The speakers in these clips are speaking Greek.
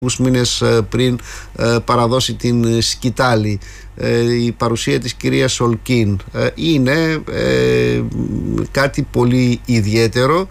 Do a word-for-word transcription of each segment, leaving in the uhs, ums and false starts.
μήνες πριν παραδώσει την σκητάλη. Η παρουσία της κυρίας Ολκίν είναι κάτι πολύ ιδιαίτερο.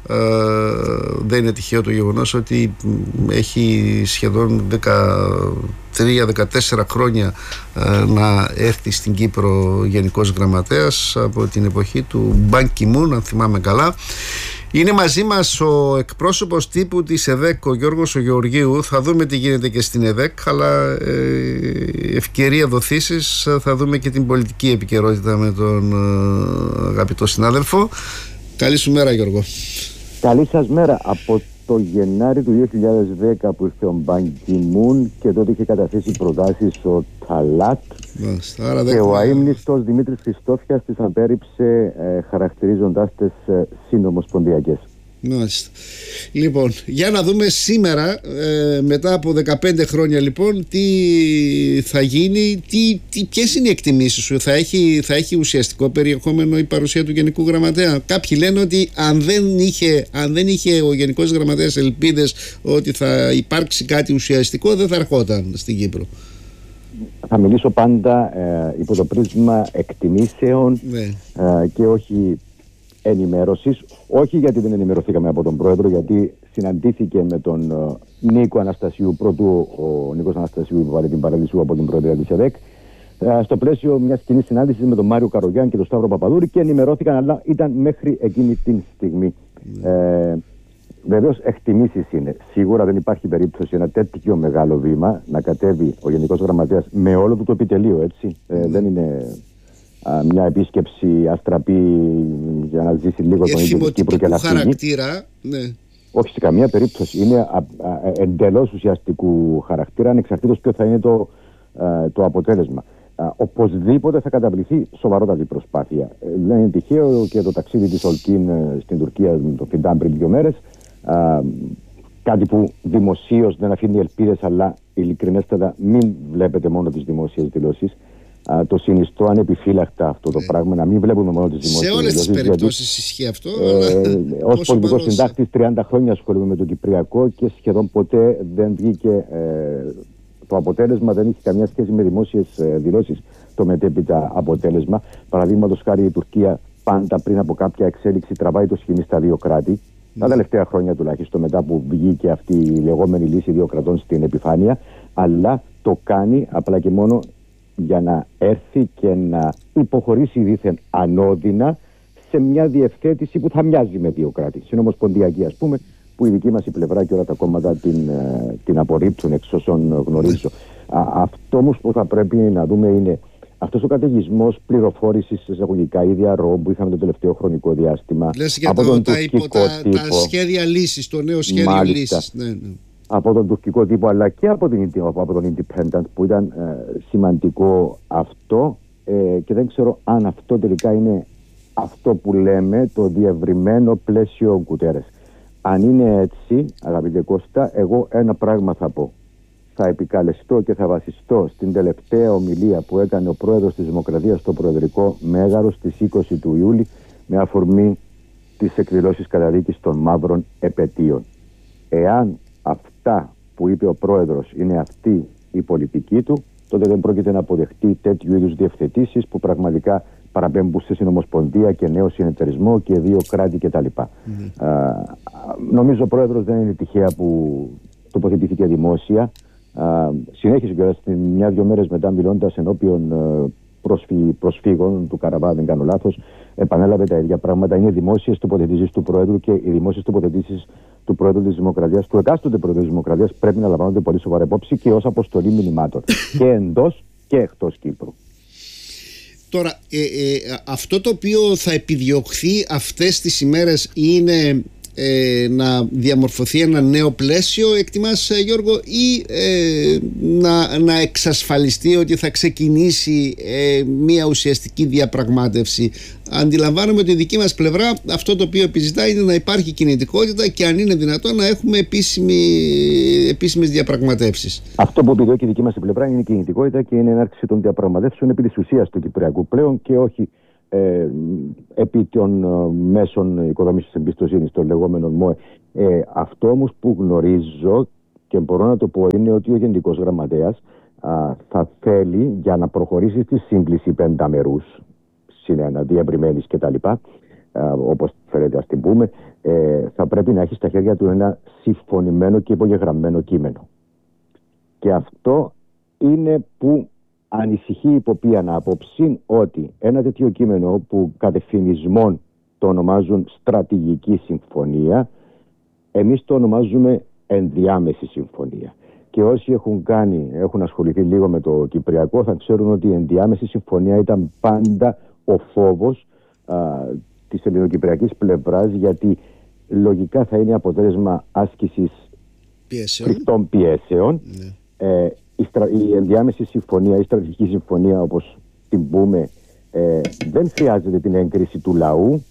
Δεν είναι τυχαίο το γεγονός ότι έχει σχεδόν δεκατρία δεκατέσσερα χρόνια να έρθει στην Κύπρο Γενικός Γραμματέας από την εποχή του Μπαν Κι Μουν, αν θυμάμαι καλά. Είναι μαζί μας ο εκπρόσωπος τύπου της ΕΔΕΚ, ο Γιώργος ο Γεωργίου. Θα δούμε τι γίνεται και στην ΕΔΕΚ, αλλά ε, ευκαιρία δοθήσεις θα δούμε και την πολιτική επικαιρότητα με τον ε, αγαπητό συνάδελφο. Καλή σου μέρα, Γιώργο. Καλή σας μέρα. Από το Γενάρη του δύο χιλιάδες δέκα που ήρθε ο Μπαν Κι Μουν και τότε είχε καταθέσει προτάσεις ο Ταλάτ, Άρα και ο αείμνηστος Δημήτρης Χριστόφιας τις απέρριψε ε, χαρακτηρίζοντάς τις ε, συνομοσπονδιακές. Μάλιστα. Λοιπόν, για να δούμε σήμερα, ε, μετά από δεκαπέντε χρόνια λοιπόν, τι θα γίνει, τι, τι, ποιες είναι οι εκτιμήσεις σου, θα έχει, θα έχει ουσιαστικό περιεχόμενο η παρουσία του Γενικού Γραμματέα? Κάποιοι λένε ότι αν δεν είχε, αν δεν είχε ο Γενικός Γραμματέας ελπίδες ότι θα υπάρξει κάτι ουσιαστικό, δεν θα ερχόταν στην Κύπρο. Θα μιλήσω πάντα ε, υπό το πρίσμα εκτιμήσεων, ναι. ε, και όχι ενημέρωσης. Όχι γιατί δεν ενημερωθήκαμε από τον Πρόεδρο, γιατί συναντήθηκε με τον uh, Νίκο Αναστασίου, πρώτου ο Νίκος Αναστασίου υποβάλλει την παρέλυσου από την Προεδρία της ΕΔΕΚ, uh, στο πλαίσιο μιας κοινής συνάντησης με τον Μάριο Καρογιάν και τον Σταύρο Παπαδούρη, και ενημερώθηκαν, αλλά ήταν μέχρι εκείνη την στιγμή. Mm. Ε, Βεβαίως εκτιμήσεις είναι. Σίγουρα δεν υπάρχει περίπτωση ένα τέτοιο μεγάλο βήμα να κατέβει ο Γενικός Γραμματέας με όλο του το επιτελείο, έτσι. Mm. Ε, δεν είναι α, μια επίσκεψη αστραπή για να ζήσει λίγο τον ίδιο της Κύπρου και να φύγει. Χαρακτήρα, ναι. Όχι σε καμία περίπτωση. Είναι α, α, εντελώς ουσιαστικού χαρακτήρα, ανεξαρτήτως ποιο θα είναι το, α, το αποτέλεσμα. Α, οπωσδήποτε θα καταβληθεί σοβαρότατη προσπάθεια. Ε, δεν είναι τυχαίο και το ταξίδι της Ολκίν στην Τουρκία το Φιντάν πριν δύο μέρες. Uh, κάτι που δημοσίως δεν αφήνει ελπίδες, αλλά ειλικρινέστατα μην βλέπετε μόνο τις δημόσιες δηλώσεις. Uh, το συνιστώ ανεπιφύλακτα αυτό το yeah. πράγμα, να μην βλέπουμε μόνο τις δημόσιες δηλώσεις. Σε όλες τις περιπτώσεις ισχύει αυτό. Ε, ως πολιτικός συντάκτης τριάντα χρόνια ασχολούμαι με το Κυπριακό και σχεδόν ποτέ δεν βγήκε ε, το αποτέλεσμα, δεν έχει καμιά σχέση με δημόσιες ε, δηλώσεις το μετέπειτα αποτέλεσμα. Παραδείγματος χάρη, η Τουρκία πάντα πριν από κάποια εξέλιξη τραβάει το σχοινί στα δύο κράτη. Τα τελευταία χρόνια τουλάχιστον, μετά που βγήκε αυτή η λεγόμενη λύση δύο κρατών στην επιφάνεια, αλλά το κάνει απλά και μόνο για να έρθει και να υποχωρήσει δήθεν ανώδυνα σε μια διευθέτηση που θα μοιάζει με δύο κράτη. Συνομοσπονδιακή, ας πούμε, που η δική μας η πλευρά και όλα τα κόμματα την, την απορρίπτουν, εξ όσων γνωρίζω. Α, αυτό όμως που θα πρέπει να δούμε είναι αυτός ο καταιγισμός πληροφόρησης εισαγωγικά ή διαρροών που είχαμε το τελευταίο χρονικό διάστημα. Λες για από το, τον τα, υπο, τα, τύπο, τα σχέδια λύσης, το νέο σχέδιο λύσης. Ναι, ναι. Από τον τουρκικό τύπο, αλλά και από, την, από τον Independent, που ήταν ε, σημαντικό αυτό, ε, και δεν ξέρω αν αυτό τελικά είναι αυτό που λέμε το διευρυμένο πλαίσιο Γκουτέρες. Αν είναι έτσι, αγαπητέ Κώστα, εγώ ένα πράγμα θα πω. Θα επικαλεστώ και θα βασιστώ στην τελευταία ομιλία που έκανε ο πρόεδρος της Δημοκρατίας στο Προεδρικό Μέγαρο στις είκοσι του Ιούλη, με αφορμή τις εκδηλώσεις καταδίκης των μαύρων επετείων. Εάν αυτά που είπε ο πρόεδρος είναι αυτή η πολιτική του, τότε δεν πρόκειται να αποδεχτεί τέτοιου είδους διευθετήσεις που πραγματικά παραπέμπουν σε συνομοσπονδία και νέο συνεταιρισμό και δύο κράτη κτλ. Mm-hmm. Α, νομίζω ο πρόεδρος δεν είναι τυχαία που τοποθετήθηκε δημόσια. Uh, συνέχισε κιόλας μια-δυο μέρες μετά, μιλώντας ενώπιον uh, προσφύ, προσφύγων του Καραβά, δεν κάνω λάθος, επανέλαβε τα ίδια πράγματα. Είναι δημόσιες τοποθετήσεις του Πρόεδρου, και οι δημόσιες τοποθετήσεις του Πρόεδρου της Δημοκρατίας, του εκάστοτε Πρόεδρου της Δημοκρατίας, πρέπει να λαμβάνονται πολύ σοβαρά υπόψη και ως αποστολή μηνυμάτων και εντός και εκτός Κύπρου. Τώρα, ε, ε, αυτό το οποίο θα επιδιωχθεί αυτές τις ημέρες είναι Ε, να διαμορφωθεί ένα νέο πλαίσιο, εκτιμάς, Γιώργο, ή ε, να, να εξασφαλιστεί ότι θα ξεκινήσει ε, μια ουσιαστική διαπραγμάτευση? Αντιλαμβάνομαι ότι η δική μας πλευρά αυτό το οποίο επιζητά είναι να υπάρχει κινητικότητα και αν είναι δυνατόν να έχουμε επίσημη, επίσημες διαπραγματεύσεις. Αυτό που επιδιώκει η δική μας πλευρά είναι η κινητικότητα και είναι η έναρξη των διαπραγματεύσεων επί της ουσίας του Κυπριακού πλέον, και όχι Ε, επί των ε, μέσων οικοδόμησης εμπιστοσύνης, των λεγόμενων ΜΟΕ. Ε, αυτό όμως που γνωρίζω και μπορώ να το πω είναι ότι ο Γενικός Γραμματέας α, θα θέλει για να προχωρήσει στη σύγκληση πενταμερούς, συνένα, διευρυμένης κτλ. Όπως φαίνεται, ας την πούμε, ε, θα πρέπει να έχει στα χέρια του ένα συμφωνημένο και υπογεγραμμένο κείμενο. Και αυτό είναι που ανησυχεί υπό ποιαν άποψη, ότι ένα τέτοιο κείμενο που κατευθυνισμόν το ονομάζουν στρατηγική συμφωνία, εμείς το ονομάζουμε ενδιάμεση συμφωνία. Και όσοι έχουν κάνει, έχουν ασχοληθεί λίγο με το Κυπριακό, θα ξέρουν ότι η ενδιάμεση συμφωνία ήταν πάντα ο φόβος α, της ελληνοκυπριακής πλευράς, γιατί λογικά θα είναι αποτέλεσμα άσκησης κρυπτών πιέσεων. Ναι. Ε, η, στρα, η ενδιάμεση συμφωνία, η στρατηγική συμφωνία, όπως την πούμε, ε, δεν χρειάζεται την έγκριση του λαού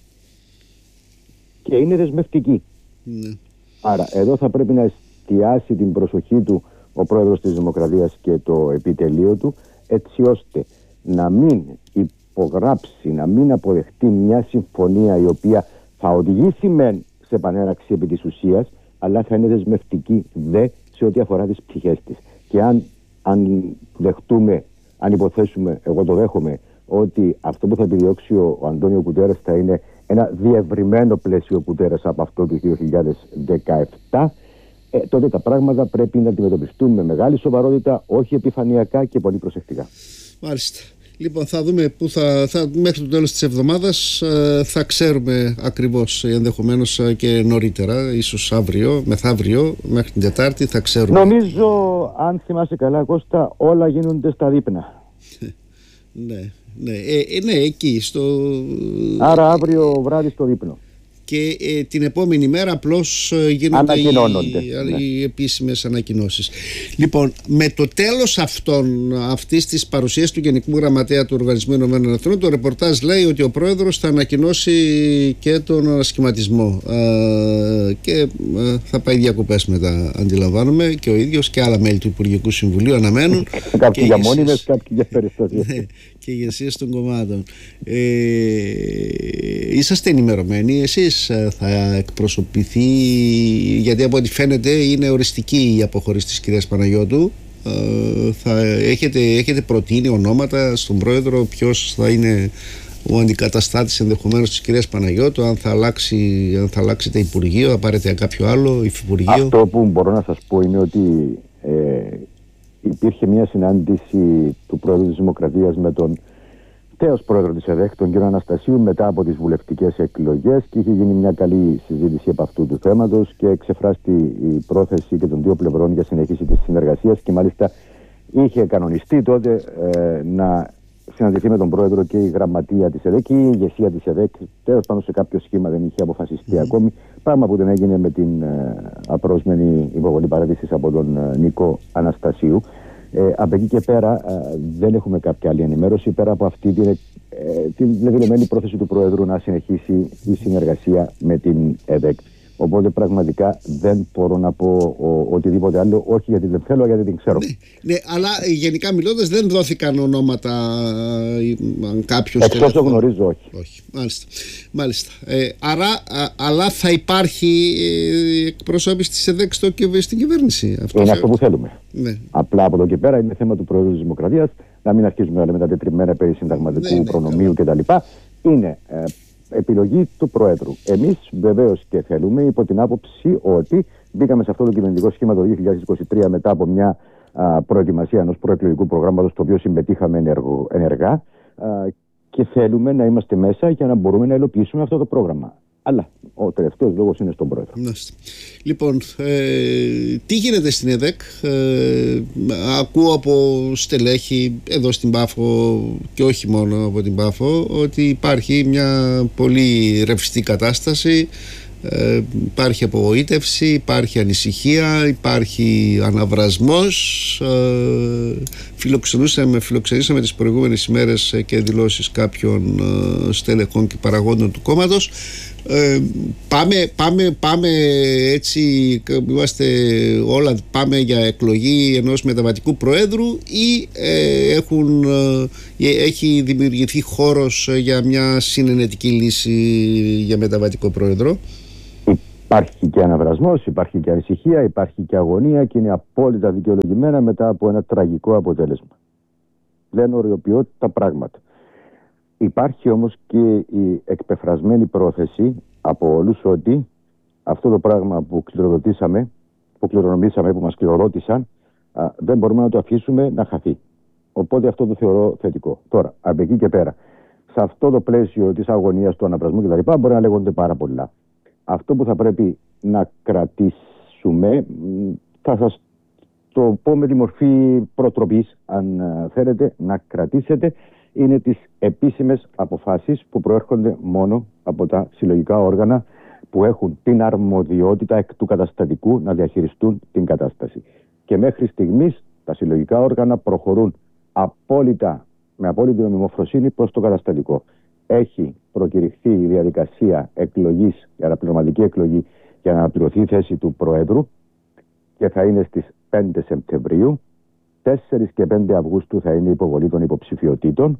και είναι δεσμευτική. Ναι. Άρα εδώ θα πρέπει να εστιάσει την προσοχή του ο πρόεδρος της Δημοκρατίας και το επιτελείο του, έτσι ώστε να μην υπογράψει, να μην αποδεχτεί μια συμφωνία η οποία θα οδηγήσει μεν σε επανέναρξη επί της ουσίας, αλλά θα είναι δεσμευτική δε σε ό,τι αφορά τις ψυχές της. Και αν, αν δεχτούμε, αν υποθέσουμε, εγώ το δέχομαι, ότι αυτό που θα επιδιώξει ο, ο Αντώνιο Κουτέρες θα είναι ένα διευρυμένο πλαίσιο Κουτέρες από αυτό του δύο χιλιάδες δεκαεπτά, ε, τότε τα πράγματα πρέπει να αντιμετωπιστούν με μεγάλη σοβαρότητα, όχι επιφανειακά και πολύ προσεκτικά. Μάλιστα. Λοιπόν, θα δούμε που θα, θα, μέχρι το τέλος της εβδομάδας ε, θα ξέρουμε ακριβώς, ενδεχομένως και νωρίτερα, ίσως αύριο, μεθαύριο, μέχρι την Τετάρτη θα ξέρουμε. Νομίζω, αν θυμάσαι καλά, Κώστα, όλα γίνονται στα δείπνα. ναι, ναι, ε, ναι, εκεί στο... Άρα αύριο βράδυ στο δείπνο. Και ε, την επόμενη μέρα απλώς γίνονται οι, ναι. οι επίσημες ανακοινώσεις. Λοιπόν, με το τέλος αυτών, αυτής της παρουσίας του Γενικού Γραμματέα του Οργανισμού Ηνωμένων Εθνών, το ρεπορτάζ λέει ότι ο πρόεδρος θα ανακοινώσει και τον ανασχηματισμό ε, και ε, θα πάει διακοπές μετά, αντιλαμβάνομαι, και ο ίδιος και άλλα μέλη του Υπουργικού Συμβουλίου αναμένουν. Κάποιοι για μόνιμες, κάποιοι για περιστάσεις. Ναι, και ηγεσίες των κομμάτων. Ε, είσαστε ενημερωμένοι εσείς? Θα εκπροσωπηθεί, γιατί από ό,τι φαίνεται είναι οριστική η αποχώρηση της κυρίας Παναγιώτου, ε, θα έχετε, έχετε προτείνει ονόματα στον πρόεδρο ποιος θα είναι ο αντικαταστάτης ενδεχομένως της κυρίας Παναγιώτου, αν θα αλλάξει, αν θα αλλάξετε υπουργείο, θα πάρετε κάποιο άλλο υφυπουργείο? Αυτό που μπορώ να σας πω είναι ότι ε, υπήρχε μια συνάντηση του πρόεδρου της Δημοκρατίας με τον τέος πρόεδρο της ΕΔΕΚ, τον κύριο Αναστασίου, μετά από τις βουλευτικές εκλογές, και είχε γίνει μια καλή συζήτηση από αυτού του θέματος και εξεφράστη η πρόθεση και των δύο πλευρών για συνέχιση της συνεργασίας, και μάλιστα είχε κανονιστεί τότε ε, να συναντηθεί με τον πρόεδρο και η γραμματεία της ΕΔΕΚ και η ηγεσία της ΕΔΕΚ. Τέλος πάντων, σε κάποιο σχήμα δεν είχε αποφασιστεί mm. ακόμη, πράγμα που δεν έγινε με την ε, απρόσμενη υποβολή παράτησης από τον ε, Νίκο Αναστασίου. Ε, από εκεί και πέρα ε, δεν έχουμε κάποια άλλη ενημέρωση πέρα από αυτή την, ε, την δηλωμένη πρόθεση του Προέδρου να συνεχίσει η συνεργασία με την ΕΔΕΚ. Οπότε πραγματικά δεν μπορώ να πω ο, οτιδήποτε άλλο, όχι γιατί δεν θέλω, γιατί δεν ξέρω. Ναι, ναι, αλλά γενικά μιλώντας δεν δόθηκαν ονόματα αν κάποιος... Εξ όσο γνωρίζω, όχι. όχι. Μάλιστα. Μάλιστα. Ε, άρα, α, αλλά θα υπάρχει ε, εκπροσώπηση της ΕΔΕΚ στο, στην κυβέρνηση. Αυτό είναι αυτό που θέλουμε. Ναι. Απλά από εδώ και πέρα είναι θέμα του Προέδρου της Δημοκρατίας, να μην αρχίζουμε να λέμε τα τετριμμένα περί συνταγματικού ναι, ναι, προνομίου κτλ. Είναι ε, επιλογή του Προέδρου. Εμείς βεβαίως και θέλουμε, υπό την άποψη ότι μπήκαμε σε αυτό το κυβερνητικό σχήμα το δύο χιλιάδες είκοσι τρία μετά από μια α, προετοιμασία ενός προεκλογικού προγράμματος, στο οποίο συμμετείχαμε ενεργο, ενεργά α, και θέλουμε να είμαστε μέσα για να μπορούμε να υλοποιήσουμε αυτό το πρόγραμμα. Αλλά ο τελευταίος λόγος είναι στον Πρόεδρο. Λοιπόν, ε, τι γίνεται στην ΕΔΕΚ? Ε, ακούω από στελέχη εδώ στην Πάφο και όχι μόνο από την Πάφο ότι υπάρχει μια πολύ ρευστή κατάσταση. Ε, υπάρχει απογοήτευση, υπάρχει ανησυχία, υπάρχει αναβρασμός. ε, φιλοξενούσαμε, φιλοξενήσαμε τις προηγούμενες ημέρες και δηλώσεις κάποιων ε, στελεχών και παραγόντων του κόμματος. Ε, πάμε, πάμε, πάμε έτσι, είμαστε όλα, πάμε για εκλογή ενός μεταβατικού προέδρου ή ε, έχουν, ε, έχει δημιουργηθεί χώρος για μια συνενετική λύση για μεταβατικό πρόεδρο? Υπάρχει και αναβρασμός, υπάρχει και ανησυχία, υπάρχει και αγωνία και είναι απόλυτα δικαιολογημένα μετά από ένα τραγικό αποτέλεσμα. Δεν οριοποιώ τα πράγματα. Υπάρχει όμως και η εκπεφρασμένη πρόθεση από όλους ότι αυτό το πράγμα που κληροδοτήσαμε, που κληρονομήσαμε, που μας κληροδότησαν, α, δεν μπορούμε να το αφήσουμε να χαθεί. Οπότε αυτό το θεωρώ θετικό. Τώρα, από εκεί και πέρα, σε αυτό το πλαίσιο της αγωνίας, του αναβρασμού κτλ., μπορεί να λέγονται πάρα πολλά. Αυτό που θα πρέπει να κρατήσουμε, θα σας το πω με τη μορφή προτροπής, αν θέλετε, να κρατήσετε, είναι τις επίσημες αποφάσεις που προέρχονται μόνο από τα συλλογικά όργανα που έχουν την αρμοδιότητα εκ του καταστατικού να διαχειριστούν την κατάσταση. Και μέχρι στιγμής τα συλλογικά όργανα προχωρούν απόλυτα, με απόλυτη νομιμοφροσύνη προς το καταστατικό. Έχει προκηρυχθεί η διαδικασία εκλογής, η αναπληρωματική εκλογή, για να αναπληρωθεί η θέση του Προέδρου και θα είναι στις πέντε Σεπτεμβρίου. τέσσερις και πέντε Αυγούστου θα είναι η υποβολή των υποψηφιωτήτων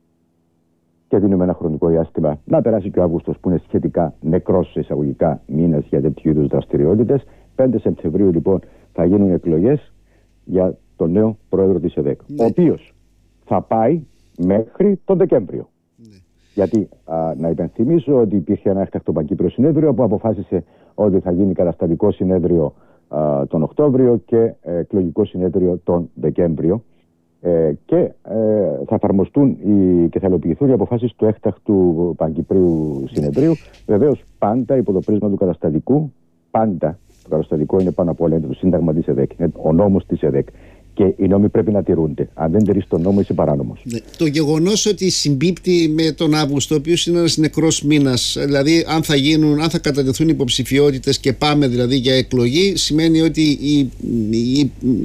και δίνουμε ένα χρονικό διάστημα να περάσει και ο Αύγουστος, που είναι σχετικά νεκρός σε εισαγωγικά μήνες για τέτοιου είδους δραστηριότητες. πέντε Σεπτεμβρίου λοιπόν θα γίνουν εκλογές για τον νέο Πρόεδρο της ΕΔΕΚ, ναι. ο οποίος θα πάει μέχρι τον Δεκέμβριο. Ναι. Γιατί α, να υπενθυμίσω ότι υπήρχε ένα έκτακτο Παγκύπριο συνέδριο που αποφάσισε ότι θα γίνει καταστατικό συνέδριο α, τον Οκτώβριο και ε, εκλογικό συνέδριο τον Δεκέμβριο. Ε, και ε, θα εφαρμοστούν οι, και θα υλοποιηθούν οι αποφάσεις του έκτακτου Παγκυπρίου συνεδρίου. Βεβαίως πάντα υπό το πρίσμα του καταστατικού. Πάντα το καταστατικό είναι πάνω από όλα, είναι το Σύνταγμα της ΕΔΕΚ, είναι ο νόμος της ΕΔΕΚ. Και οι νόμοι πρέπει να τηρούνται. Αν δεν τηρείς τον νόμο, είσαι παράνομος. Ναι. Το γεγονός ότι συμπίπτει με τον Αύγουστο, ο οποίος είναι ένας νεκρός μήνας, δηλαδή αν θα γίνουν, αν θα κατατεθούν υποψηφιότητες και πάμε δηλαδή για εκλογή, σημαίνει ότι η, η,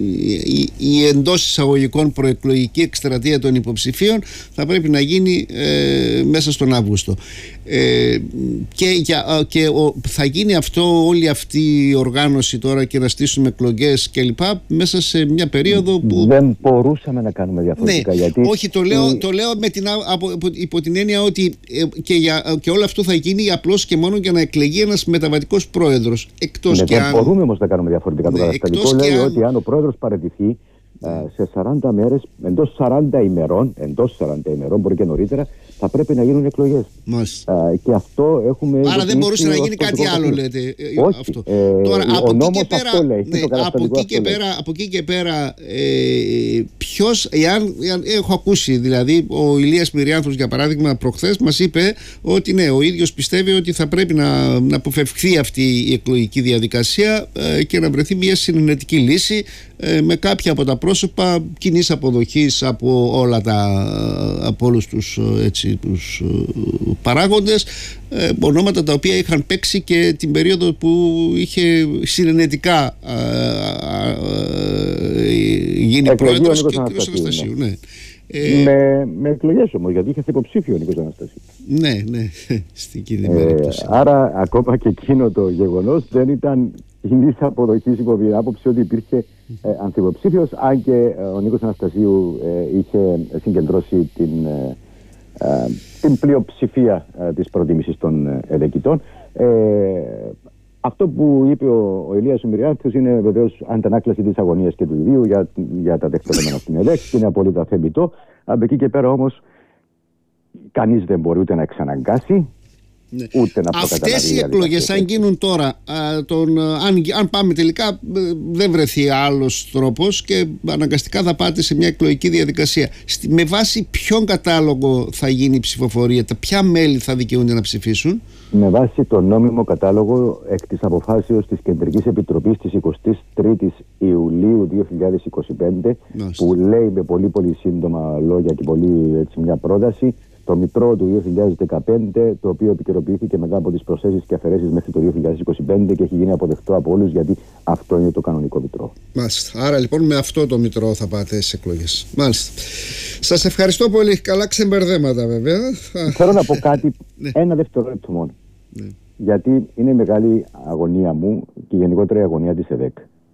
η, η εντός εισαγωγικών προεκλογική εκστρατεία των υποψηφίων θα πρέπει να γίνει ε, μέσα στον Αύγουστο. Ε, και για, και ο, θα γίνει αυτό, όλη αυτή η οργάνωση τώρα και να στήσουμε εκλογές κλπ. Μέσα σε μια περίοδο που δεν μπορούσαμε να κάνουμε διαφορετικά. Ναι, γιατί όχι, το λέω, το λέω με την, από, υπό την έννοια ότι ε, και, για, και όλο αυτό θα γίνει απλώς και μόνο για να εκλεγεί ένας μεταβατικός πρόεδρος. Εκτός ναι, και δεν αν... μπορούμε όμως να κάνουμε διαφορετικά. Ναι, το καταστατικό λέει αν... ότι αν ο πρόεδρος παραιτηθεί σε σαράντα μέρες, εντός σαράντα ημερών, εντός σαράντα ημερών, μπορεί και νωρίτερα, θα πρέπει να γίνουν εκλογές. Uh, και αυτό έχουμε. Άρα δεν μπορούσε να γίνει κάτι άλλο, λέτε. Όχι. Αυτό. Ε, Τώρα, ο από νόμος εκεί και πέρα, αυτό λέει. Ναι, από, εκεί και πέρα από εκεί και πέρα, ε, ποιος, εάν, εάν, έχω ακούσει, δηλαδή, ο Ηλίας Μυριάνθος, για παράδειγμα, προχθές μας είπε ότι ναι, ο ίδιος πιστεύει ότι θα πρέπει να, να αποφευχθεί αυτή η εκλογική διαδικασία ε, και να βρεθεί μια συνενετική λύση ε, με κάποια από τα πρόσωπα κοινής αποδοχής από όλα τα, από όλους τους, έτσι, τους παράγοντες, ε, ονόματα τα οποία είχαν παίξει και την περίοδο που είχε συνενετικά ε, ε, γίνει πρόεδρος και ο κ. Αναστασίου. Ναι. Ε, με, με εκλογές όμως, γιατί είχε υποψήφιο ο Νίκος Αναστασίου. Ναι, ναι, στην κοινή περίπτωση. Ε, άρα ακόμα και εκείνο το γεγονός δεν ήταν κοινής αποδοχής υπό την άποψη ότι υπήρχε ε, ανθυποψήφιος, αν και ε, ο Νίκος Αναστασίου ε, είχε συγκεντρώσει την, ε, ε, την πλειοψηφία ε, της προτίμησης των ε, εδεκητών. Ε, αυτό που είπε ο, ο Ηλίας Μυριάνθος είναι βεβαίως αντανάκλαση της αγωνίας και του ιδίου για, για τα τεκτενόμενα στην ΕΔΕΚ, και είναι απολύτως θεμιτό. Από εκεί και πέρα όμως κανείς δεν μπορεί ούτε να εξαναγκάσει, ναι. ούτε να προκαταλάβει. Αυτές οι εκλογές, αν γίνουν τώρα, α, τον, αν, αν πάμε τελικά, δεν βρεθεί άλλος τρόπος και αναγκαστικά θα πάτε σε μια εκλογική διαδικασία. Στη, με βάση ποιον κατάλογο θα γίνει η ψηφοφορία, τα ποια μέλη θα δικαιούνται να ψηφίσουν? Με βάση τον νόμιμο κατάλογο εκ της αποφάσεως της Κεντρικής Επιτροπής της εικοστής τρίτης Ιουλίου δύο χιλιάδες είκοσι πέντε, Μάλιστα. που λέει με πολύ πολύ σύντομα λόγια και πολύ έτσι, μια πρόταση, το Μητρό του δύο χιλιάδες δεκαπέντε, το οποίο επικαιροποιήθηκε μετά από τις προσθέσεις και αφαιρέσεις μέχρι το δύο χιλιάδες είκοσι πέντε και έχει γίνει αποδεκτό από όλους, γιατί αυτό είναι το κανονικό Μητρό. Μάλιστα. Άρα λοιπόν με αυτό το Μητρό θα πάτε στις εκλογές. Μάλιστα. Σας ευχαριστώ πολύ. Καλά ξεμπερδέματα βέβαια. Θέλω να πω κάτι, ένα δευτερόλεπτο μόνο. Ναι. Γιατί είναι μεγάλη αγωνία μου και γενικότερα η αγωνία της ΕΔΕΚ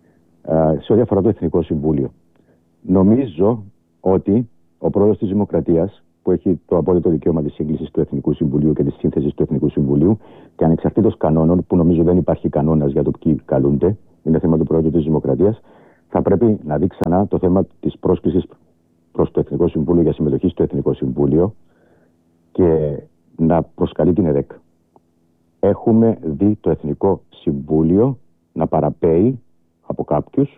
σε ό,τι αφορά το Εθνικό Συμβούλιο. Νομίζω ότι ο πρόεδρος της Δημοκρατίας που έχει το απόλυτο δικαίωμα της σύγκλησης του Εθνικού Συμβουλίου και της σύνθεσης του Εθνικού Συμβουλίου και ανεξαρτήτως κανόνων, που νομίζω δεν υπάρχει κανόνας για το ποιοι καλούνται, είναι θέμα του Προέδρου της Δημοκρατίας, θα πρέπει να δει ξανά το θέμα της πρόσκλησης προς το Εθνικό Συμβούλιο για συμμετοχή στο Εθνικό Συμβούλιο και να προσκαλεί την ΕΔΕΚ. Έχουμε δει το Εθνικό Συμβούλιο να παραπέει από κάποιους,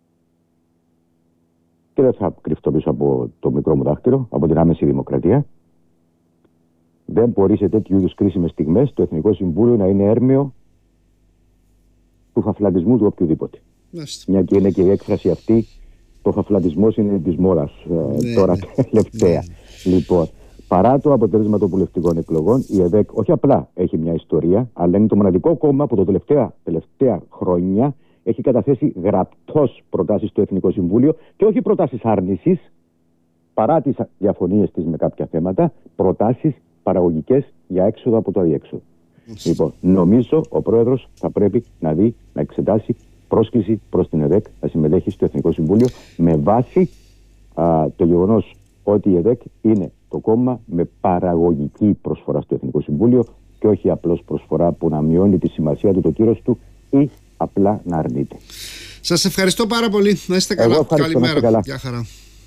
και δεν θα κρυφτώ πίσω από το μικρό μου δάχτυλο, από την άμεση δημοκρατία. Δεν μπορεί σε τέτοιου είδους κρίσιμες στιγμές το Εθνικό Συμβούλιο να είναι έρμεο του φαφλαντισμού του οποιοδήποτε. Μάλιστα. Μια και είναι και η έκφραση αυτή, το φαφλαντισμός είναι της μόρας, ναι, τώρα ναι, τελευταία. Ναι. Λοιπόν, παρά το αποτέλεσμα των βουλευτικών εκλογών, η ΕΔΕΚ όχι απλά έχει μια ιστορία, αλλά είναι το μοναδικό κόμμα που τα τελευταία, τελευταία χρόνια έχει καταθέσει γραπτώς προτάσεις στο Εθνικό Συμβούλιο και όχι προτάσεις άρνησης, παρά τις διαφωνίες της με κάποια θέματα, προτάσεις παραγωγικές για έξοδο από το αδιέξοδο. Λοιπόν, νομίζω ο Πρόεδρος θα πρέπει να δει, να εξετάσει πρόσκληση προς την ΕΔΕΚ να συμμετέχει στο Εθνικό Συμβούλιο με βάση α, το γεγονός ότι η ΕΔΕΚ είναι το κόμμα με παραγωγική προσφορά στο Εθνικό Συμβούλιο και όχι απλώς προσφορά που να μειώνει τη σημασία του, το κύρος του ή απλά να αρνείται. Σας ευχαριστώ πάρα πολύ. Να είστε καλά. Καλημέρα. Καλά. Γεια χαρά.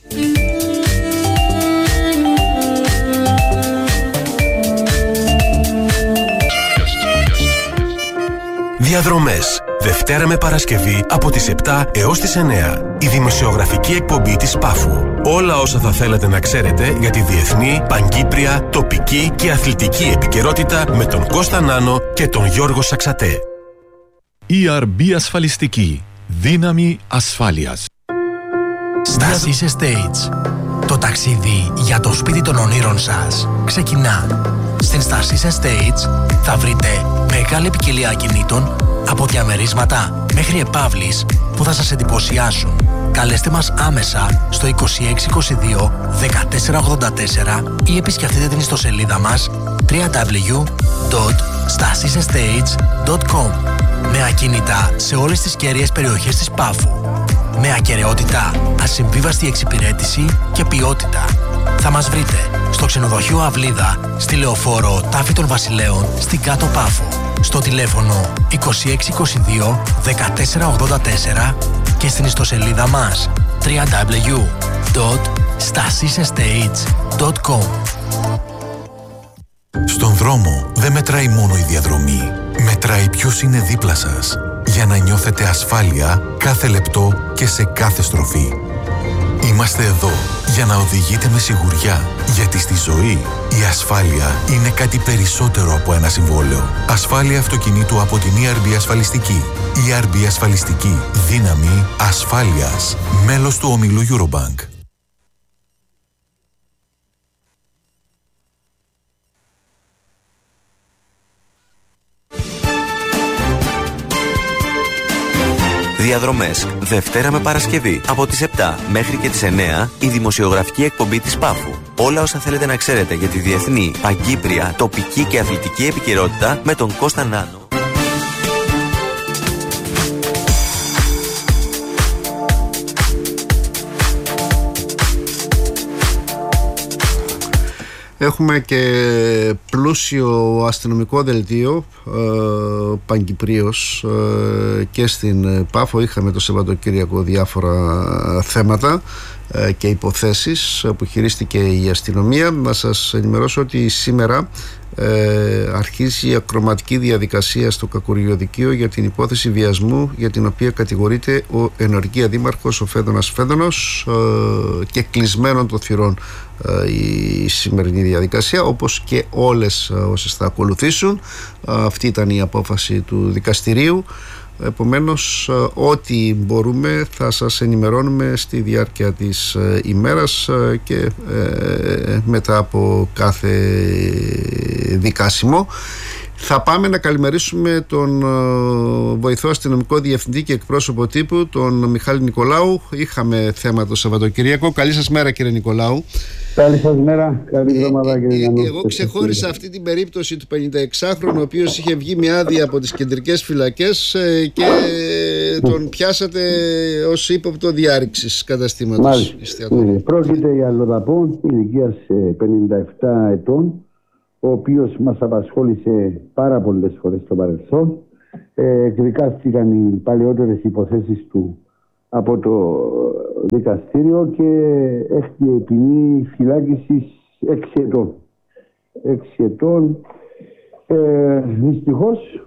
Διαδρομές. Δευτέρα με Παρασκευή από τις επτά έως τις εννέα. Η δημοσιογραφική εκπομπή της Πάφου. Όλα όσα θα θέλατε να ξέρετε για τη διεθνή, παγκύπρια, τοπική και αθλητική επικαιρότητα με τον Κώστα Νάνο και τον Γιώργο Σαξατέ. ι αρ μπι Ασφαλιστική. Δύναμη ασφάλειας. Stasis Estates. Το ταξίδι για το σπίτι των ονείρων σας ξεκινά. Στην Stasis Estates θα βρείτε μεγάλη ποικιλία ακινήτων από διαμερίσματα μέχρι επαύλεις που θα σας εντυπωσιάσουν. Καλέστε μας άμεσα στο είκοσι έξι είκοσι δύο δεκατέσσερα ογδόντα τέσσερα ή επισκεφτείτε την ιστοσελίδα μας double-u double-u double-u τελεία stasis estates τελεία com. Με ακίνητα σε όλες τις κέρυες περιοχές της Πάφου. Με ακεραιότητα, ασυμβίβαστη εξυπηρέτηση και ποιότητα. Θα μας βρείτε στο ξενοδοχείο Αυλίδα, στη Λεωφόρο Τάφη των Βασιλέων, στην Κάτω Πάφο. Στο τηλέφωνο είκοσι έξι είκοσι δύο δεκατέσσερα ογδόντα τέσσερα και στην ιστοσελίδα μας double-u double-u double-u τελεία stasis estates τελεία com. Στον δρόμο δεν μετράει μόνο η διαδρομή. Μετράει ποιος είναι δίπλα σας, για να νιώθετε ασφάλεια κάθε λεπτό και σε κάθε στροφή. Είμαστε εδώ για να οδηγείτε με σιγουριά, γιατί στη ζωή η ασφάλεια είναι κάτι περισσότερο από ένα συμβόλαιο. Ασφάλεια αυτοκινήτου από την ι αρ μπι Ασφαλιστική. ι αρ μπι Ασφαλιστική. Δύναμη ασφάλειας. Μέλος του ομίλου Eurobank. Διαδρομές. Δευτέρα με Παρασκευή από τις επτά μέχρι και τις εννέα η δημοσιογραφική εκπομπή της Πάφου. Όλα όσα θέλετε να ξέρετε για τη διεθνή, παγκύπρια, τοπική και αθλητική επικαιρότητα με τον Κώστα Νάνο. Έχουμε και πλούσιο αστυνομικό δελτίο ε, παγκυπρίως ε, και στην Πάφο. Είχαμε το Σαββατοκύριακο διάφορα θέματα ε, και υποθέσεις που χειρίστηκε η αστυνομία. Να σας ενημερώσω ότι σήμερα ε, αρχίζει η ακροματική διαδικασία στο Κακουργιοδικείο για την υπόθεση βιασμού για την οποία κατηγορείται ο ενεργεία δήμαρχος ο Φέδωνας Φέδωνος ε, και κλεισμένων των θυρών η σημερινή διαδικασία, όπως και όλες όσες θα ακολουθήσουν. Αυτή ήταν η απόφαση του δικαστηρίου. Επομένως, ό,τι μπορούμε θα σας ενημερώνουμε στη διάρκεια της ημέρας και μετά από κάθε δικάσιμο. Θα πάμε να καλημερίσουμε τον βοηθό αστυνομικό διευθυντή και εκπρόσωπο τύπου, τον Μιχάλη Νικολάου. Είχαμε θέμα το Σαββατοκυριακό. Καλή σας μέρα, κύριε Νικολάου. Καλή σας μέρα, καλή εβδομάδα, κύριε Γιάννη. Εγώ ξεχώρισα αυτή την περίπτωση του πενηνταεξάχρονου, ο οποίος είχε βγει με άδεια από τις κεντρικές φυλακές και τον πιάσατε ως ύποπτο διάρρηξης καταστήματος. Μάλιστα. Πρόκειται για αλλοδαπό ηλικίας πενήντα επτά ετών, ο οποίος μας απασχόλησε πάρα πολλές φορές στο παρελθόν. Ε, εκδικάστηκαν οι παλαιότερες υποθέσεις του από το δικαστήριο και έχει ποινή φυλάκισης έξι ετών. Έξι ετών. Ε, δυστυχώς,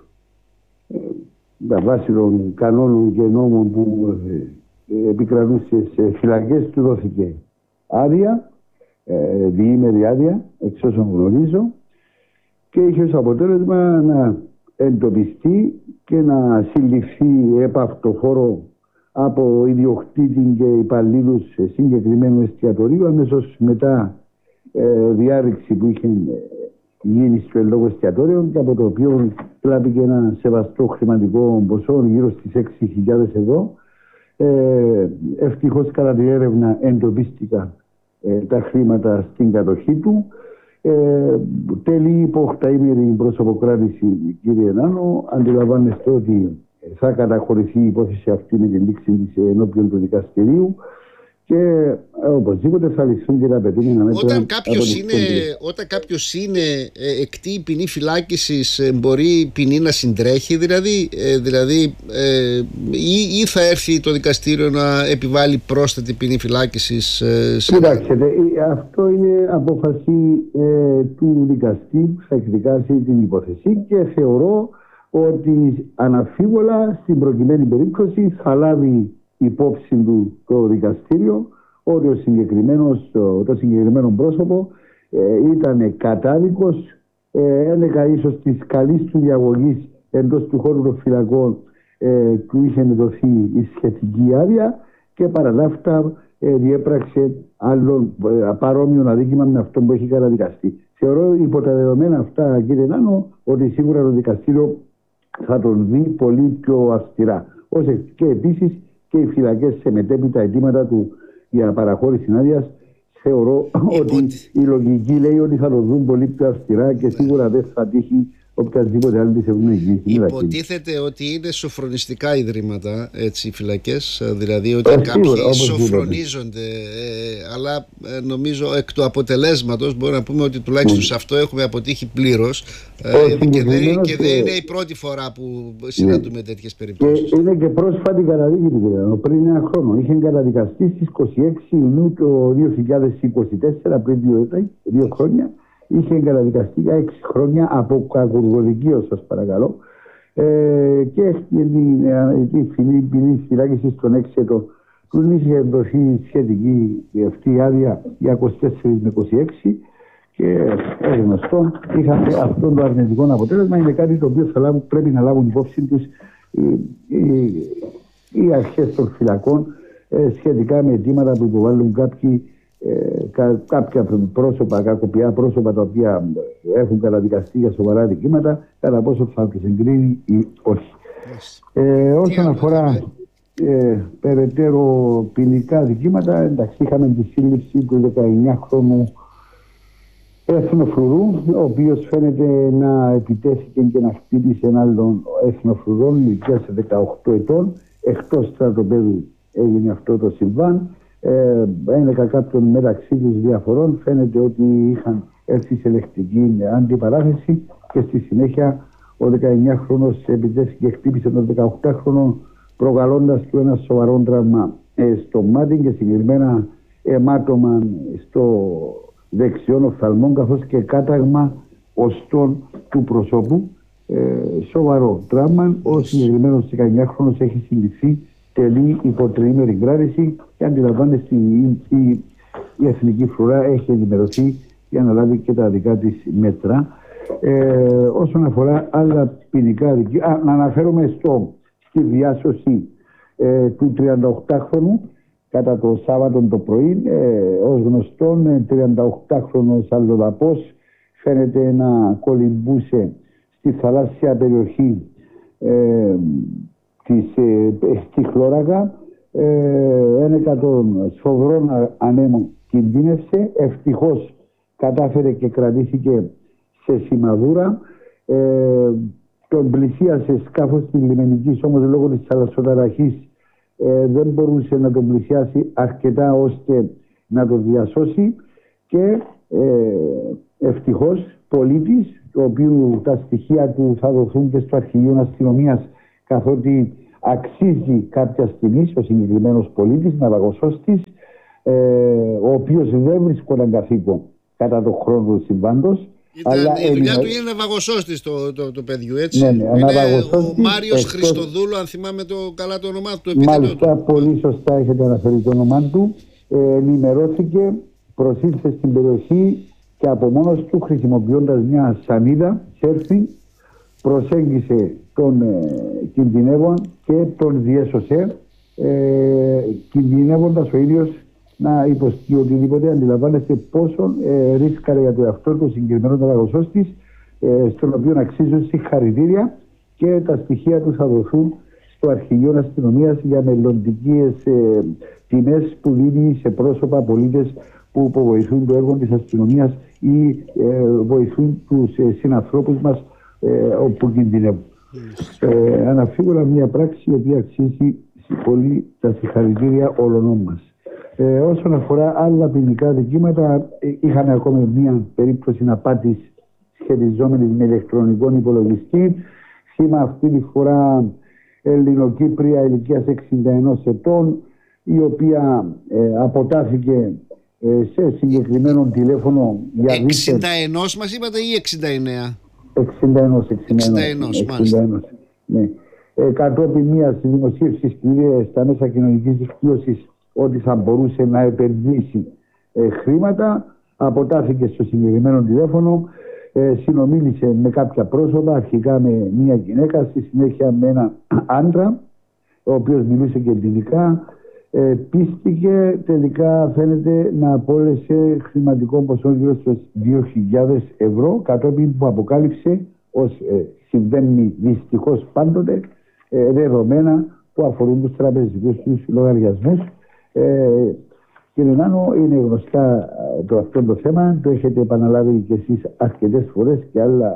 με βάση των κανόνων και νόμων που ε, επικρατούσε σε φυλακές, του δόθηκε άδεια, ε, διήμερη άδεια, εξ όσων γνωρίζω, και είχε ως αποτέλεσμα να εντοπιστεί και να συλληφθεί επαυτοφόρο από ιδιοκτήτη και υπαλλήλους συγκεκριμένου εστιατορίου, αμέσως μετά ε, διάρρηξη που είχε γίνει στο λόγο εστιατόριο, και από το οποίο πλάπηκε ένα σεβαστό χρηματικό ποσό γύρω στις έξι χιλιάδες ευρώ. Ε, ευτυχώς κατά την έρευνα εντοπίστηκαν ε, τα χρήματα στην κατοχή του. Ε, τέλει υπό οχταήμερη προσωποκράτηση, κύριε Νάνο. Αντιλαμβάνεστε ότι θα καταχωρηθεί η υπόθεση αυτή με την λήξη της ενώπιον του δικαστηρίου και ε, οπωσδήποτε θα ληφθούν και τα απαιτούμενα μέτρα. Όταν κάποιος είναι, όταν κάποιος είναι ε, εκτεί ποινή φυλάκισης, ε, μπορεί η ποινή να συντρέχει, δηλαδή, ε, δηλαδή ε, ή, ή θα έρθει το δικαστήριο να επιβάλλει πρόσθετη ποινή φυλάκισης? Ε, σε... Κοιτάξτε, αυτό είναι απόφαση ε, του δικαστή που θα εκδικάσει την υπόθεση, και θεωρώ ότι αναφίβολα στην προκειμένη περίπτωση θα λάβει υπόψη του το δικαστήριο ότι ο συγκεκριμένος, το, το συγκεκριμένο πρόσωπο ε, ήταν κατάδικος, ε, έλεγα ίσως της καλής του διαγωγής εντός του χώρου των φυλακών, ε, του είχε δοθεί η σχετική άδεια, και παρά αυτά ε, διέπραξε άλλον ε, παρόμοιο αδίκημα με αυτό που έχει καταδικαστεί. Θεωρώ υπό τα δεδομένα αυτά, κύριε Νάνο, ότι σίγουρα το δικαστήριο θα τον δει πολύ πιο αυστηρά. Όσο και επίσης και οι φυλακές σε μετέπειτα αιτήματα του για παραχώρηση άδειας, θεωρώ Υπό... ότι η λογική λέει ότι θα το δουν πολύ πιο αυστηρά και σίγουρα δεν θα τύχει οποιασδήποτε άλλη της ευνοϊκής. Υποτίθεται ότι είναι σοφρονιστικά ιδρύματα, έτσι, οι φυλακές, δηλαδή ότι ε, κάποιοι σίγουρα, σοφρονίζονται, ε, αλλά ε, νομίζω εκ του αποτελέσματος μπορούμε να πούμε ότι τουλάχιστον σε αυτό έχουμε αποτύχει πλήρως, ε, και, δεν, και δεν είναι η πρώτη φορά που συναντούμε ναι. τέτοιες περιπτώσεις. Και είναι και πρόσφατη καταδίκη του κ. Πριν ένα χρόνο. Είχε καταδικαστεί στις είκοσι έξι Ιουνίου του δύο χιλιάδες είκοσι τέσσερα, πριν δύο, δύο χρόνια. Είχε καταδικαστεί για έξι χρόνια από κακουργοδικείο, σας παρακαλώ, ε, και η ποινή φυλάκιση στον έξι ετών. Του είχε δοθεί σχετική αυτή άδεια για είκοσι τέσσερα με είκοσι έξι, και γνωστό είχαμε αυτό το αρνητικό αποτέλεσμα. Είναι κάτι το οποίο θα λάβουν, πρέπει να λάβουν υπόψη τους οι, οι, οι αρχές των φυλακών ε, σχετικά με αιτήματα που υποβάλλουν κάποιοι. Ε, κα, κάποια πρόσωπα, κακοποιά πρόσωπα τα οποία έχουν καταδικαστεί για σοβαρά δικήματα, κατά πόσο θα τους εγκρίνει ή όχι. Yes. Ε, όσον αφορά ε, περαιτέρω ποινικά δικήματα, εντάξει, είχαμε τη σύλληψη του δεκαεννιάχρονου εθνοφρουρού, ο οποίος φαίνεται να επιτέθηκε και να χτύπησε έναν άλλον εθνοφρουρό ηλικίας δεκαοκτώ ετών. Εκτός στρατοπέδου έγινε αυτό το συμβάν. Ε, ένεκα κάποιων μεταξύ τους διαφορών, φαίνεται ότι είχαν έρθει σε λεκτική αντιπαράθεση, και στη συνέχεια ο δεκαεννιάχρονος επιτέθηκε και χτύπησε τον δεκαοκτάχρονο, προκαλώντας του ένα σοβαρό τραύμα ε, στο μάτι και συγκεκριμένα αιμάτωμα στο δεξιόν οφθαλμό, καθώς και κάταγμα οστών του προσώπου. Ε, σοβαρό τραύμα. Ο συγκεκριμένος δεκαεννιάχρονος έχει συλληφθεί, τελεί υπό τριήμερη κράτηση, και αντιλαμβάνεστε η, η, η Εθνική Φρουρά έχει ενημερωθεί για να λάβει και τα δικά της μέτρα. Ε, όσον αφορά άλλα ποινικά δικαιώματα, να αναφέρομαι στο, στη διάσωση ε, του τριανταοκτάχρονου κατά το Σάββατο το πρωί. Ε, ως γνωστόν, τριανταοκτάχρονος αλλοδαπός φαίνεται να κολυμπούσε στη θαλάσσια περιοχή ε, της, ε, στη Χλώρακα. Ε, ένεκα των σφοδρών ανέμων κινδύνευσε. Ευτυχώς κατάφερε και κρατήθηκε σε σημαδούρα. Ε, τον πλησίασε σκάφος της λιμενικής, όμως λόγω της θαλασσοταραχής ε, δεν μπορούσε να τον πλησιάσει αρκετά ώστε να τον διασώσει και ε, ευτυχώς πολίτης, το οποίο τα στοιχεία του θα δοθούν και στο Αρχηγείο Αστυνομίας, καθότι αξίζει κάποια στιγμή ο συγκεκριμένος πολίτης, ναυαγοσώστης, ε, ο οποίος δεν βρίσκονταν καθήκον κατά τον χρόνο του συμβάντος. Ήταν, αλλά η δουλειά ενημερ... του είναι ναυαγοσώστης το, το, το παιδιού, έτσι. Ναι, ναι, είναι ο Μάριος εκτός... Χριστοδούλου, αν θυμάμαι το, καλά το όνομά του. Το Μάλιστα, του. πολύ σωστά έχετε αναφέρει το όνομά του. Ε, ενημερώθηκε, προσήλθε στην περιοχή και από μόνος του, χρησιμοποιώντας μια σανίδα, σέρφι, προσέγγισε τον ε, κινδυνεύον και τον διέσωσε, ε, κινδυνεύοντας ο ίδιος να υποστεί οτιδήποτε. Αντιλαμβάνεστε πόσο ε, ρίσκαρε για το εαυτό του συγκεκριμένο ναυαγοσώστης, ε, στον οποίο αξίζουν συγχαρητήρια, και τα στοιχεία του θα δοθούν στο Αρχηγείο Αστυνομίας για μελλοντικές ε, τιμές που δίνει σε πρόσωπα, πολίτες που υποβοηθούν το έργο της αστυνομίας ή ε, βοηθούν τους ε, συνανθρώπους μας ε, όπου κινδυνεύουν. Mm. Ε, αναφίβολα μια πράξη η οποία αξίζει πολύ τα συγχαρητήρια όλων μας. Ε, όσον αφορά άλλα ποινικά δικήματα, ε, είχαμε ακόμη μια περίπτωση απάτης σχετιζόμενη με ηλεκτρονικών υπολογιστή. Σήμα αυτή τη φορά Ελληνοκύπρια ηλικίας εξήντα ενός ετών, η οποία ε, αποτάθηκε ε, σε συγκεκριμένο τηλέφωνο για εξήντα ένα μας είπατε ή εξήντα εννέα? εξήντα ένα, εξήντα ένα, μάλιστα. Ναι. Ε, κατόπιν μιας δημοσίευσης κυρίες στα μέσα κοινωνικής δικτύωσης ότι θα μπορούσε να επενδύσει ε, χρήματα, αποτάθηκε στο συγκεκριμένο τηλέφωνο, ε, συνομίλησε με κάποια πρόσωπα, αρχικά με μια γυναίκα, στη συνέχεια με έναν άντρα, ο οποίος μιλούσε και ελληνικά, ε, πίστηκε, τελικά φαίνεται να απόλυσε χρηματικό ποσό γύρω στους δύο χιλιάδες ευρώ, κατόπιν που αποκάλυψε, ως ε, συμβαίνει δυστυχώς πάντοτε, ε, δεδομένα που αφορούν τους τραπεζικούς τους λογαριασμούς. Ε, κύριε Νάνο, είναι γνωστά το αυτό το θέμα, το έχετε επαναλάβει και εσείς αρκετές φορές και άλλα,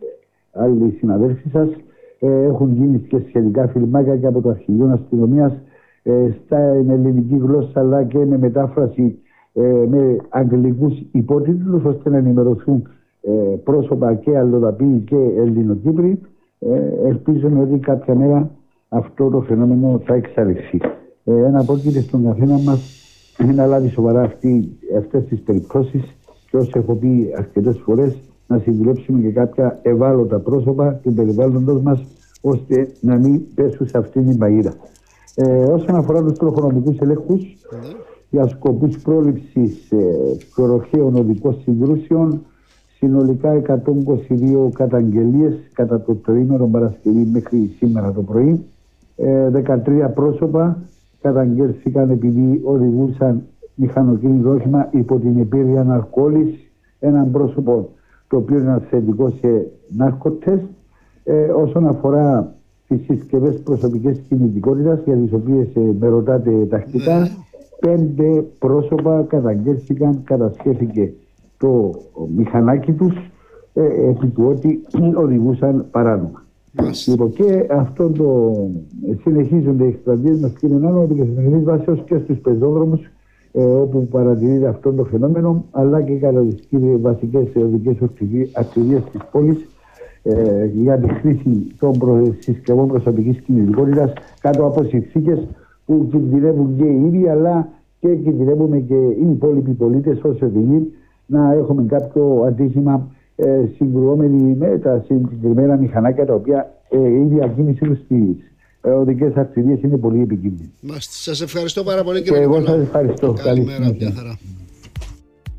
άλλοι συναδέλφοι σας. Ε, έχουν γίνει και σχετικά φιλμάκια και από το Αρχηγείο Αστυνομίας ε, στα ελληνική γλώσσα, αλλά και με μετάφραση ε, με αγγλικούς υπότιτλους, ώστε να ενημερωθούν ε, πρόσωπα και αλλοδαποί και Ελληνοκύπροι. Ε, ελπίζουμε ότι κάποια μέρα αυτό το φαινόμενο θα εξαλειφθεί. Ε, ένα απόκειται στον καθένα μας να λάβει σοβαρά αυτή, αυτές τις περιπτώσεις, και όσο έχω πει αρκετές φορές, να συμβουλέψουμε και κάποια ευάλωτα πρόσωπα του περιβάλλοντος μας, ώστε να μην πέσουν σε αυτήν την παγίδα. Ε, όσον αφορά τους τροχονομικούς ελέγχους, mm-hmm. για σκοπούς πρόληψης ε, προροχαίων οδικών συγκρούσεων, συνολικά εκατόν είκοσι δύο καταγγελίες κατά το τριήμερο Παρασκευή μέχρι σήμερα το πρωί. Ε, δεκατρία πρόσωπα καταγγέλθηκαν επειδή οδηγούσαν μηχανοκίνητο όχημα υπό την επίρρεια ναρκόλης, έναν πρόσωπο το οποίο είναι θετικό σε ναρκωτές. Ε, όσον αφορά τις συσκευές προσωπικής κινητικότητας, για τις οποίες ε, με ρωτάτε τακτικά, πέντε πρόσωπα καταγγέλθηκαν, κατασχέθηκε το μηχανάκι τους ε, επί του ότι οδηγούσαν παράνομα. Λοιπόν, και αυτό το συνεχίζονται οι εκστρατείες μας, κύριε Νάνο, επί καθημερινής βάσεως και στους πεζόδρομους ε, όπου παρατηρείται αυτό το φαινόμενο, αλλά και κατά τις κύριες βασικές οδικές ακτιβίες της πόλης ε, για τη χρήση των προ... συσκευών προσωπικής κινητικότητας κάτω από συνθήκες που κινδυνεύουν και οι ίδιοι, αλλά και κινδυνεύουμε και οι υπόλοιποι πολίτες όσο οδηγεί να έχουμε κάποιο ατύχημα ε, συγκρουόμενοι με τα συγκεκριμένα μηχανάκια, τα οποία ε, η ίδια κίνηση τους στις ε, οδικές ακτιβίες είναι πολύ επικίνδυνη. Σας ευχαριστώ πάρα πολύ, κύριε Νικολάου. Και εγώ σας ευχαριστώ. Καλημέρα, γεια χαρά.